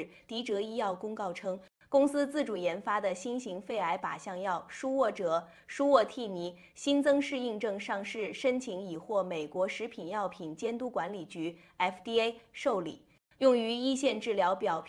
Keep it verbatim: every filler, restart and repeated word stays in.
日，迪哲医药公告称，公司自主研发的新型肺癌靶向药舒沃哲、舒沃替尼新增适应症上市申请已获美国食品药品监督管理局 F D A 受理，用于一线治疗表皮